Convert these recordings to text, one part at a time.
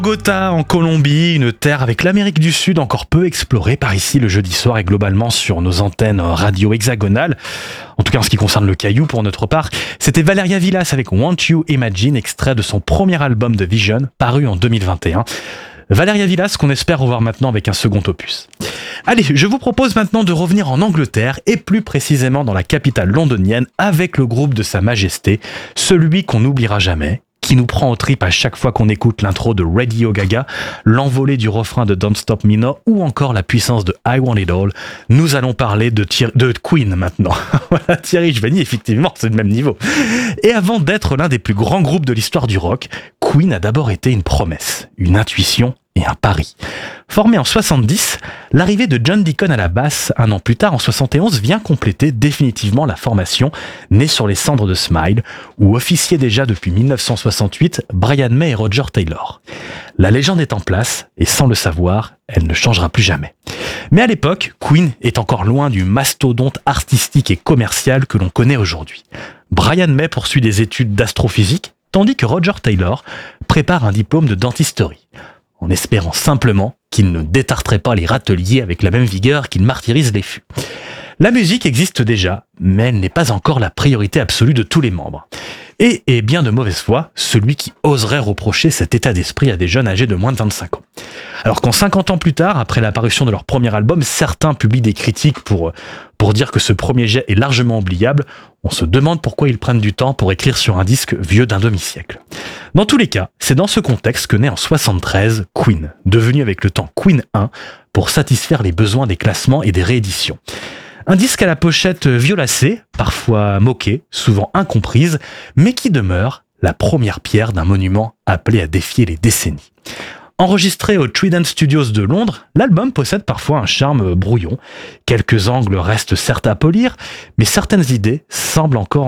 Bogota en Colombie, une terre avec l'Amérique du Sud encore peu explorée par ici le jeudi soir et globalement sur nos antennes radio hexagonales. En tout cas en ce qui concerne le Caillou pour notre part. C'était Valeria Villas avec Want You Imagine, extrait de son premier album The Vision, paru en 2021. Valeria Villas qu'on espère revoir maintenant avec un second opus. Allez, je vous propose maintenant de revenir en Angleterre et plus précisément dans la capitale londonienne avec le groupe de Sa Majesté, celui qu'on n'oubliera jamais, qui nous prend aux tripes à chaque fois qu'on écoute l'intro de Radio Gaga, l'envolée du refrain de Don't Stop Me Now ou encore la puissance de I Want It All. Nous allons parler de Queen maintenant. Voilà, Thierry Giovanni, effectivement, c'est le même niveau. Et avant d'être l'un des plus grands groupes de l'histoire du rock, Queen a d'abord été une promesse, une intuition et un pari. Formé en 70, l'arrivée de John Deacon à la basse un an plus tard en 71 vient compléter définitivement la formation née sur les cendres de Smile, où officiaient déjà depuis 1968 Brian May et Roger Taylor. La légende est en place et sans le savoir, elle ne changera plus jamais. Mais à l'époque, Queen est encore loin du mastodonte artistique et commercial que l'on connaît aujourd'hui. Brian May poursuit des études d'astrophysique, tandis que Roger Taylor prépare un diplôme de dentisterie, en espérant simplement qu'il ne détartrait pas les râteliers avec la même vigueur qu'il martyrise les fûts. La musique existe déjà, mais elle n'est pas encore la priorité absolue de tous les membres. Et est bien de mauvaise foi celui qui oserait reprocher cet état d'esprit à des jeunes âgés de moins de 25 ans. Alors qu'en 50 ans plus tard, après l'apparition de leur premier album, certains publient des critiques pour dire que ce premier jet est largement oubliable, on se demande pourquoi ils prennent du temps pour écrire sur un disque vieux d'un demi-siècle. Dans tous les cas, c'est dans ce contexte que naît en 73 Queen, devenu avec le temps Queen 1, pour satisfaire les besoins des classements et des rééditions. Un disque à la pochette violacée, parfois moquée, souvent incomprise, mais qui demeure la première pierre d'un monument appelé à défier les décennies. Enregistré au Trident Studios de Londres, l'album possède parfois un charme brouillon. Quelques angles restent certes à polir, mais certaines idées semblent encore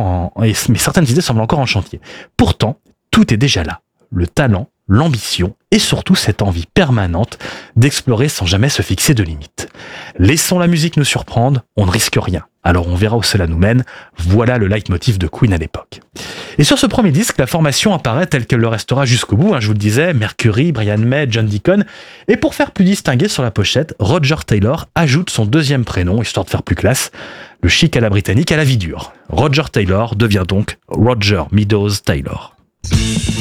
en chantier. Pourtant, tout est déjà là. Le talent, l'ambition et surtout cette envie permanente d'explorer sans jamais se fixer de limites. Laissons la musique nous surprendre, on ne risque rien. Alors on verra où cela nous mène. Voilà le leitmotiv de Queen à l'époque. Et sur ce premier disque, la formation apparaît telle qu'elle le restera jusqu'au bout. Je vous le disais, Mercury, Brian May, John Deacon. Et pour faire plus distingué sur la pochette, Roger Taylor ajoute son deuxième prénom, histoire de faire plus classe. Le chic à la britannique à la vie dure. Roger Taylor devient donc Roger Meadows Taylor.